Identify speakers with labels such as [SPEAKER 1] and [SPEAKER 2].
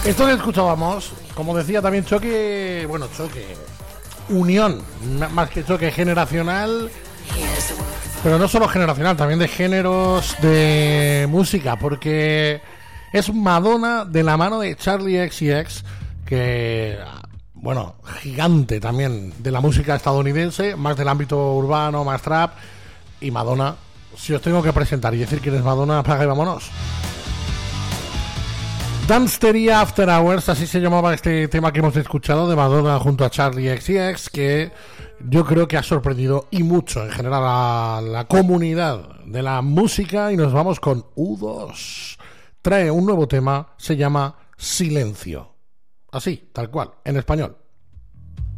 [SPEAKER 1] Esto que escuchábamos, como decía también choque, unión, más que choque generacional, pero no solo generacional, también de géneros de música, porque es Madonna de la mano de Charli XCX, que, bueno, gigante también de la música estadounidense, más del ámbito urbano, más trap, y Madonna, si os tengo que presentar y decir quién es Madonna, apaga y vámonos. Danceteria After Hours, así se llamaba este tema que hemos escuchado de Madonna junto a Charli XCX, que yo creo que ha sorprendido y mucho en general a la comunidad de la música. Y nos vamos con U2. Trae un nuevo tema, se llama Silencio. Así, tal cual, en español.